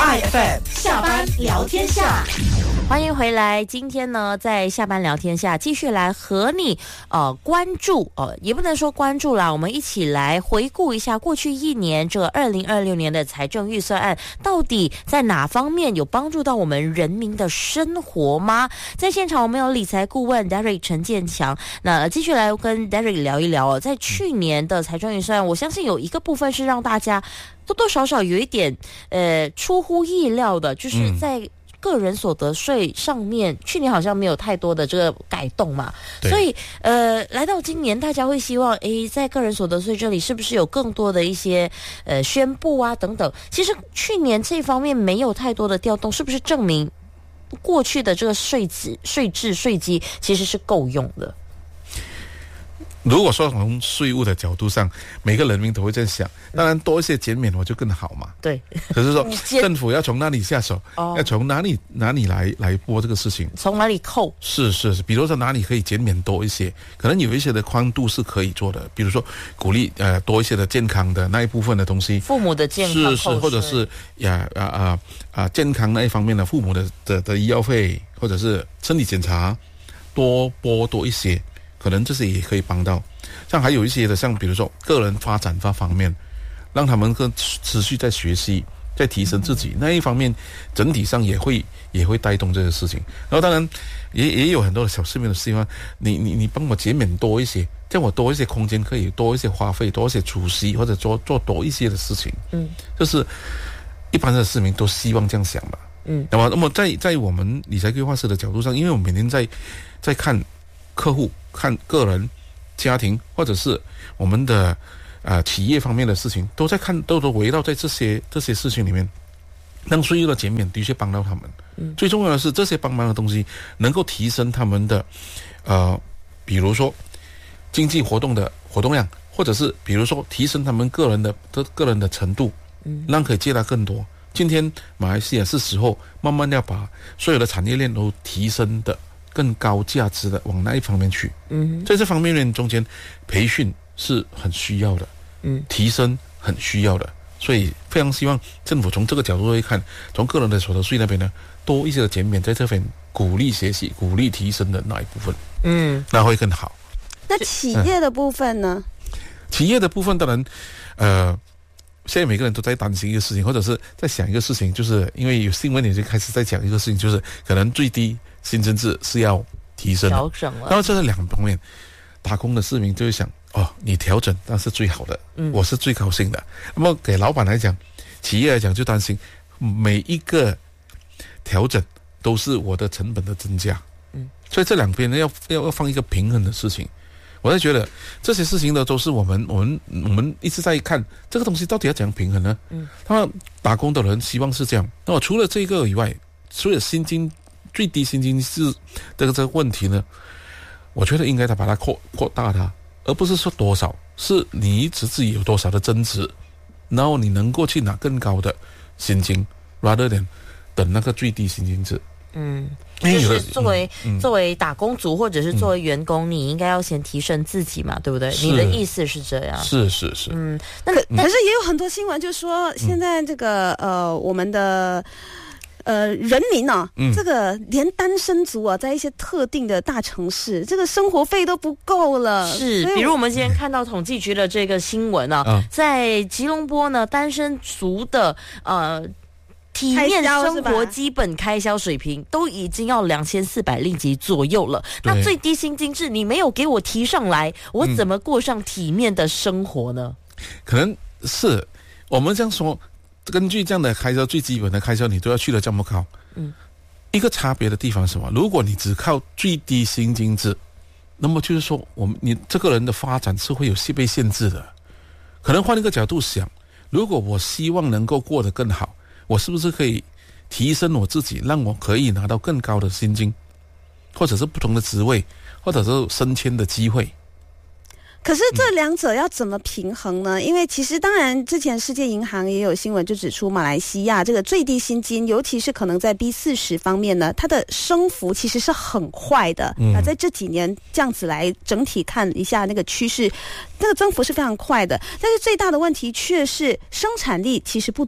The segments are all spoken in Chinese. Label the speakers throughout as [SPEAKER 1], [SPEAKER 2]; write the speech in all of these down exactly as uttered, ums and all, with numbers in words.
[SPEAKER 1] I F M 下班聊天下，
[SPEAKER 2] 欢迎回来。今天呢，在下班聊天下继续来和你呃关注呃，也不能说关注啦，我们一起来回顾一下过去一年这二零二六年的财政预算案，到底在哪方面有帮助到我们人民的生活吗？在现场我们有理财顾问 Derek 陈建强，那继续来跟 Derek 聊一聊哦。在去年的财政预算案，我相信有一个部分是让大家多多少少有一点呃出乎意料的，就是在个人所得税上面，去年好像没有太多的这个改动嘛，所以呃，来到今年，大家会希望，诶，在个人所得税这里是不是有更多的一些呃宣布啊等等？其实去年这方面没有太多的调动，是不是证明过去的这个税制、税制、税基其实是够用的？
[SPEAKER 3] 如果说从税务的角度上，每个人民都会这样想，当然多一些减免我就更好嘛。
[SPEAKER 2] 对，
[SPEAKER 3] 可是说政府要从哪里下手，
[SPEAKER 2] 哦、
[SPEAKER 3] 要从哪里哪里来来拨这个事情，
[SPEAKER 2] 从哪里扣？
[SPEAKER 3] 是是是，比如说哪里可以减免多一些，可能有一些的宽度是可以做的，比如说鼓励呃多一些的健康的那一部分的东西，
[SPEAKER 2] 父母的健康
[SPEAKER 3] 是是，或者是呀啊啊啊健康那一方面的父母的的的医药费，或者是身体检查，多拨多一些。可能这些也可以帮到，像还有一些的，像比如说个人发展方方面，让他们更持续在学习，在提升自己、嗯、那一方面，整体上也会也会带动这个事情。然后当然也也有很多的小市民的希望，你你你帮我减免多一些，这样我多一些空间，可以多一些花费，多一些储蓄，或者做做多一些的事情。嗯，就是一般的市民都希望这样想吧。嗯，那么那么在在我们理财规划师的角度上，因为我们每天在在看客户、看个人、家庭，或者是我们的呃企业方面的事情，都在看，都都围绕在这些这些事情里面。让税务的减免的确帮到他们。嗯，最重要的是这些帮忙的东西能够提升他们的呃，比如说经济活动的活动量，或者是比如说提升他们个人的个人的程度，嗯，让可以接纳更多。今天马来西亚是时候慢慢要把所有的产业链都提升的更高价值的往那一方面去。嗯，在这方面中间，培训是很需要的，嗯，提升很需要的，所以非常希望政府从这个角度来看，从个人的所得税那边呢，多一些的减免，在这边鼓励学习、鼓励提升的那一部分，嗯，那会更好。
[SPEAKER 4] 那企业的部分呢？
[SPEAKER 3] 嗯、企业的部分当然，呃。现在每个人都在担心一个事情，或者是在想一个事情，就是因为有新闻已经开始在讲一个事情，就是可能最低薪资制是要提升的，
[SPEAKER 2] 调整了。
[SPEAKER 3] 然后这是两方面，打工的市民就会想，哦，你调整那是最好的，嗯，我是最高兴的。那么给老板来讲，企业来讲就担心每一个调整都是我的成本的增加，嗯，所以这两边呢要要要放一个平衡的事情。我在觉得这些事情呢，都是我们我们我们一直在看这个东西到底要怎样平衡呢？嗯，他们打工的人希望是这样。那么除了这个以外，除了薪金最低薪金是这个这个问题呢，我觉得应该他把它扩扩大它，而不是说多少，是你自己有多少的增值，然后你能够去拿更高的薪金 ，rather than 等那个最低薪金制。嗯，
[SPEAKER 2] 就是作为、嗯、作为打工族或者是作为员工、嗯，你应该要先提升自己嘛，对不对？你的意思是这样？
[SPEAKER 3] 是是是。
[SPEAKER 4] 嗯，那可、嗯、可是也有很多新闻就说，现在这个、嗯、呃，我们的呃人民啊、嗯，这个连单身族啊，在一些特定的大城市，这个生活费都不够了。
[SPEAKER 2] 是，比如我们今天看到统计局的这个新闻啊，嗯、在吉隆坡呢，单身族的呃。体面生活基本开销水平都已经要两千四百令吉左右了，那最低薪金制你没有给我提上来，我怎么过上体面的生活呢？
[SPEAKER 3] 嗯、可能是我们这样说，根据这样的开销，最基本的开销你都要去得这么高。嗯，一个差别的地方是什么？如果你只靠最低薪金制，那么就是说，我们你这个人的发展是会有被限制的。可能换一个角度想，如果我希望能够过得更好，我是不是可以提升我自己，让我可以拿到更高的薪金，或者是不同的职位，或者是升迁的机会？
[SPEAKER 4] 可是这两者要怎么平衡呢？因为其实当然之前世界银行也有新闻就指出，马来西亚这个最低薪金，尤其是可能在 B 四十 方面呢，它的升幅其实是很快的。嗯，啊，在这几年这样子来整体看一下那个趋势，那个增幅是非常快的。但是最大的问题却是生产力其实不足。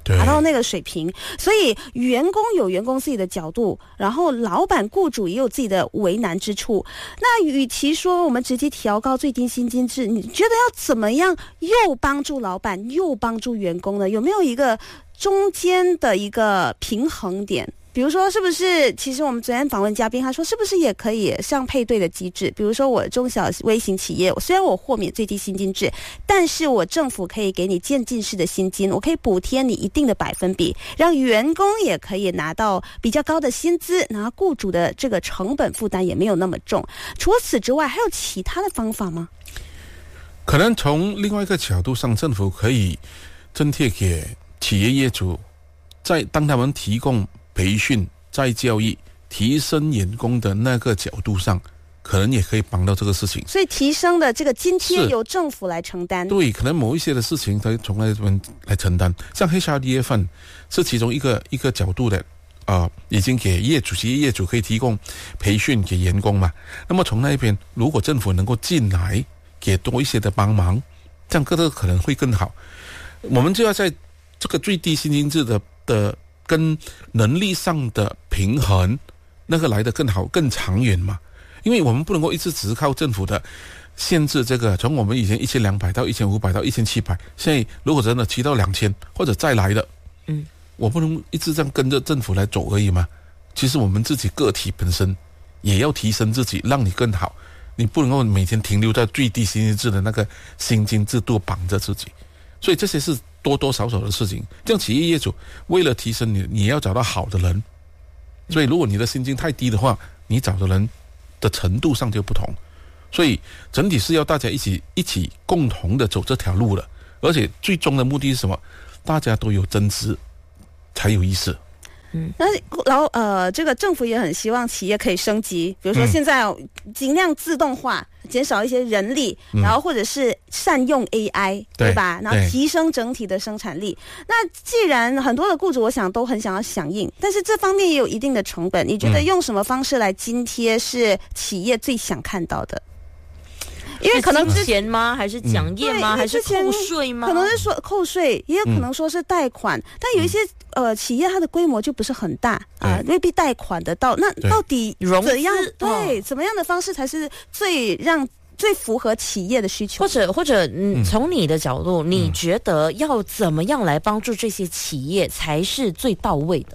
[SPEAKER 4] 达到那个水平。所以员工有员工自己的角度，然后老板雇主也有自己的为难之处。那与其说我们直接调高最低薪金制，你觉得要怎么样又帮助老板又帮助员工呢？有没有一个中间的一个平衡点？比如说是不是其实我们昨天访问嘉宾他说是不是也可以上配对的机制，比如说我中小微型企业虽然我豁免最低薪金制，但是我政府可以给你渐进式的薪金，我可以补贴你一定的百分比，让员工也可以拿到比较高的薪资，然后雇主的这个成本负担也没有那么重。除此之外还有其他的方法吗？
[SPEAKER 3] 可能从另外一个角度上，政府可以增贴给企业业主，在当他们提供培训、再教育、提升员工的那个角度上，可能也可以帮到这个事情。
[SPEAKER 4] 所以提升的这个津贴由政府来承担。
[SPEAKER 3] 对，可能某一些的事情他从那边来承担，像 H R D A 份是其中一个一个角度的，啊、呃，已经给业主、企业业主可以提供培训给员工嘛。那么从那边，如果政府能够进来给多一些的帮忙，这样个个可能会更好。我们就要在这个最低薪金制的的。跟能力上的平衡，那个来得更好、更长远嘛？因为我们不能够一直只是靠政府的限制，这个从我们以前一千两百到一千五百到一千七百，现在如果真的提到两千或者再来的，嗯，我不能一直这样跟着政府来走而已嘛。其实我们自己个体本身也要提升自己，让你更好。你不能够每天停留在最低薪金制的那个薪金制度绑着自己，所以这些是多多少少的事情。这样企业业主为了提升你，你要找到好的人，所以如果你的薪金太低的话，你找的人的程度上就不同。所以整体是要大家一起一起共同的走这条路的，而且最终的目的是什么？大家都有增值才有意思。
[SPEAKER 4] 嗯，那然后呃，这个政府也很希望企业可以升级，比如说现在尽量自动化，减少一些人力，嗯、然后或者是善用 A I， 对, 对吧？然后提升整体的生产力。那既然很多的雇主，我想都很想要响应，但是这方面也有一定的成本。你觉得用什么方式来津贴是企业最想看到的？因为可能
[SPEAKER 2] 是钱吗？还是奖业吗？嗯、还是扣税吗？
[SPEAKER 4] 可能是说扣税，也有可能说是贷款。嗯、但有一些呃企业，它的规模就不是很大啊、呃，未必贷款得到。那到底怎样对、哦、怎么样的方式才是最让最符合企业的需求？
[SPEAKER 2] 或者或者嗯，从你的角度，嗯、你觉得要怎么样来帮助这些企业才是最到位的？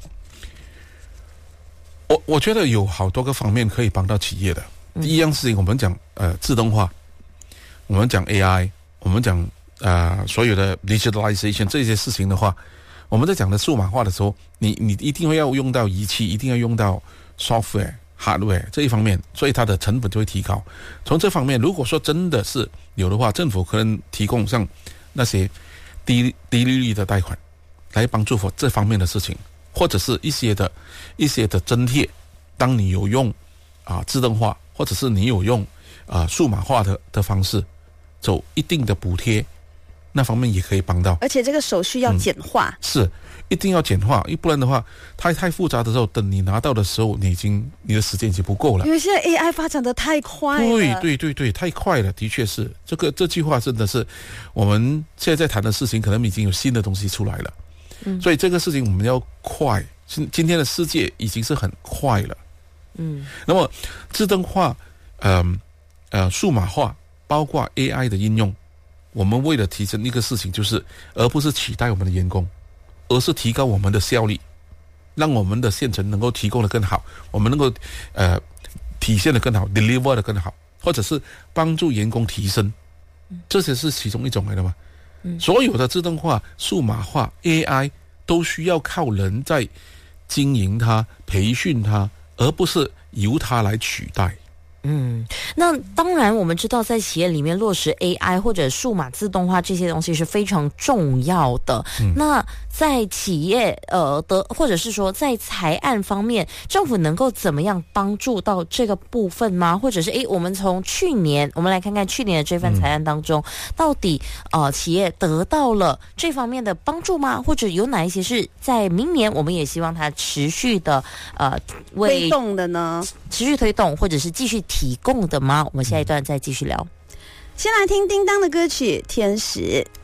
[SPEAKER 3] 我我觉得有好多个方面可以帮到企业的。嗯、第一样事情，我们讲呃自动化。我们讲 A I， 我们讲呃所有的 digitalization 这些事情的话，我们在讲的数码化的时候，你你一定会要用到仪器，一定要用到 software、hardware 这一方面，所以它的成本就会提高。从这方面，如果说真的是有的话，政府可能提供像那些低低利率的贷款，来帮助我这方面的事情，或者是一些的一些的增贴，当你有用啊自动化，或者是你有用啊数码化的的方式。走一定的补贴，那方面也可以帮到，
[SPEAKER 4] 而且这个手续要简化，
[SPEAKER 3] 嗯、是一定要简化，不然的话，太太复杂的时候，等你拿到的时候，你已经你的时间已经不够了。
[SPEAKER 4] 因为现在 A I 发展的太快了，
[SPEAKER 3] 对对对对，太快了，的确是这个这句话真的是我们现在在谈的事情，可能已经有新的东西出来了，嗯、所以这个事情我们要快。今今天的世界已经是很快了，嗯，那么自动化，嗯呃, 呃数码化。包括 A I 的应用，我们为了提升一个事情，就是而不是取代我们的员工，而是提高我们的效率，让我们的线程能够提供的更好，我们能够呃体现的更好 ，deliver 的更好，或者是帮助员工提升，这些是其中一种来的嘛。嗯、所有的自动化、数码化、A I 都需要靠人在经营它、培训它，而不是由它来取代。
[SPEAKER 2] 嗯，那当然我们知道在企业里面落实 A I 或者数码自动化这些东西是非常重要的。嗯、那在企业呃的或者是说在财案方面，政府能够怎么样帮助到这个部分吗？或者是诶，我们从去年我们来看看去年的这份财案当中，嗯、到底呃企业得到了这方面的帮助吗？或者有哪一些是在明年我们也希望它持续的呃为
[SPEAKER 4] 推动的呢？
[SPEAKER 2] 持续推动或者是继续提供的吗？我们下一段再继续聊。
[SPEAKER 4] 先来听叮当的歌曲《天使》。